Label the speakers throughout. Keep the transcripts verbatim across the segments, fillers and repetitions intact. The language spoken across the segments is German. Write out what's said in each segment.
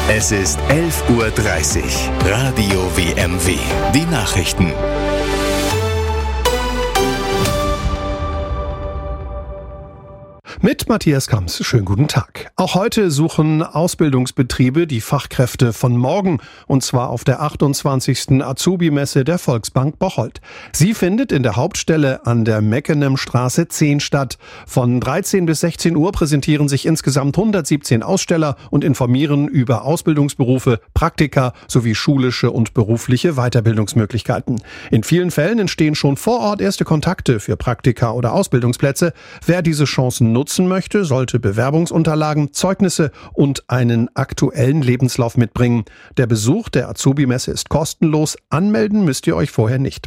Speaker 1: Es ist elf Uhr dreißig. Radio W M W. Die Nachrichten.
Speaker 2: Mit Matthias Kamps. Schönen guten Tag. Auch heute suchen Ausbildungsbetriebe die Fachkräfte von morgen, und zwar auf der achtundzwanzigsten Azubi-Messe der Volksbank Bocholt. Sie findet in der Hauptstelle an der Meckenemstraße zehn statt. Von dreizehn bis sechzehn Uhr präsentieren sich insgesamt hundertsiebzehn Aussteller und informieren über Ausbildungsberufe, Praktika sowie schulische und berufliche Weiterbildungsmöglichkeiten. In vielen Fällen entstehen schon vor Ort erste Kontakte für Praktika oder Ausbildungsplätze. Wer diese Chancen nutzt, möchte, sollte Bewerbungsunterlagen, Zeugnisse und einen aktuellen Lebenslauf mitbringen. Der Besuch der Azubi-Messe ist kostenlos. Anmelden müsst ihr euch vorher nicht.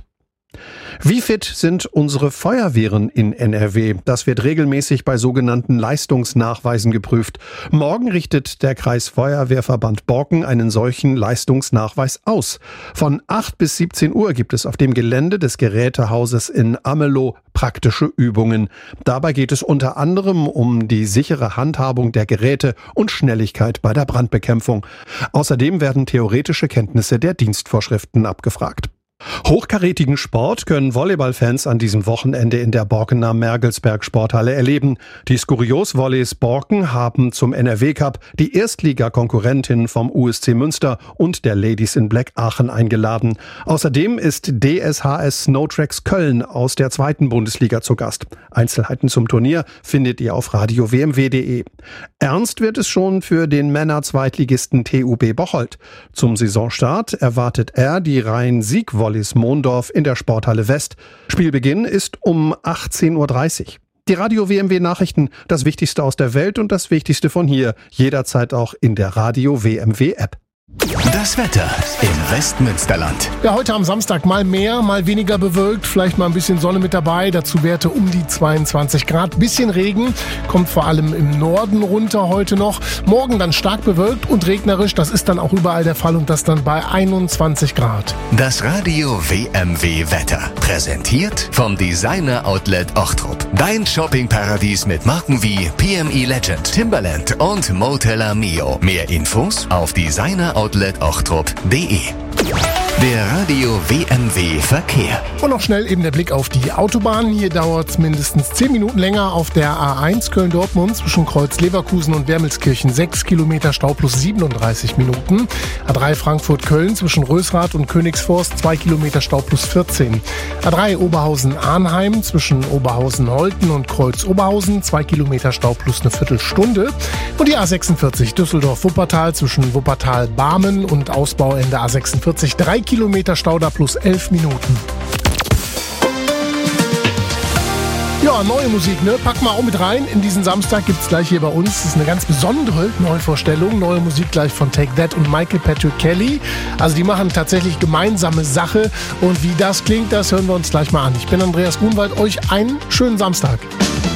Speaker 2: Wie fit sind unsere Feuerwehren in N R W? Das wird regelmäßig bei sogenannten Leistungsnachweisen geprüft. Morgen richtet der Kreisfeuerwehrverband Borken einen solchen Leistungsnachweis aus. Von acht bis siebzehn Uhr gibt es auf dem Gelände des Gerätehauses in Amelow praktische Übungen. Dabei geht es unter anderem um die sichere Handhabung der Geräte und Schnelligkeit bei der Brandbekämpfung. Außerdem werden theoretische Kenntnisse der Dienstvorschriften abgefragt. Hochkarätigen Sport können Volleyballfans an diesem Wochenende in der Borkener Mergelsberg Sporthalle erleben. Die Skurios-Volleys Borken haben zum N R W Cup die Erstligakonkurrentin vom U S C Münster und der Ladies in Black Aachen eingeladen. Außerdem ist D S H S Snowtracks Köln aus der zweiten Bundesliga zu Gast. Einzelheiten zum Turnier findet ihr auf radio w m w punkt d e. Ernst wird es schon für den Männer-Zweitligisten T U B Bocholt. Zum Saisonstart erwartet er die Rhein-Sieg-Volleys Mondorf in der Sporthalle West. Spielbeginn ist um achtzehn Uhr dreißig. Die Radio W M W Nachrichten, das Wichtigste aus der Welt und das Wichtigste von hier, jederzeit auch in der Radio W M W App.
Speaker 1: Das Wetter im Westmünsterland.
Speaker 3: Ja, heute am Samstag mal mehr, mal weniger bewölkt, vielleicht mal ein bisschen Sonne mit dabei, dazu Werte um die zweiundzwanzig Grad. Bisschen Regen, kommt vor allem im Norden runter heute noch. Morgen dann stark bewölkt und regnerisch, das ist dann auch überall der Fall und das dann bei einundzwanzig Grad.
Speaker 1: Das Radio W M W Wetter, präsentiert vom Designer Outlet Ochtrup. Dein Shoppingparadies mit Marken wie P M E Legend, Timberland und Moteller Mio. Mehr Infos auf designer outlet ochtrup punkt d e. Der Radio W M W Verkehr.
Speaker 3: Und noch schnell eben der Blick auf die Autobahn. Hier dauert es mindestens zehn Minuten länger auf der A eins Köln-Dortmund zwischen Kreuz Leverkusen und Wermelskirchen. sechs Kilometer Stau plus siebenunddreißig Minuten. A drei Frankfurt-Köln zwischen Rösrath und Königsforst. zwei Kilometer Stau plus vierzehn. A drei Oberhausen-Arnheim zwischen Oberhausen-Holten und Kreuz-Oberhausen. zwei Kilometer Stau plus eine Viertelstunde. Und die A sechsundvierzig Düsseldorf-Wuppertal zwischen Wuppertal-Barmen und Ausbauende A sechsundvierzig. drei Kilometer Stau da plus elf Minuten. Ja, neue Musik, ne? Pack mal auch mit rein. In diesen Samstag gibt's gleich hier bei uns. Das ist eine ganz besondere Neuvorstellung. Neue Musik gleich von Take That und Michael Patrick Kelly. Also die machen tatsächlich gemeinsame Sache. Und wie das klingt, das hören wir uns gleich mal an. Ich bin Andreas Grunwald. Euch einen schönen Samstag.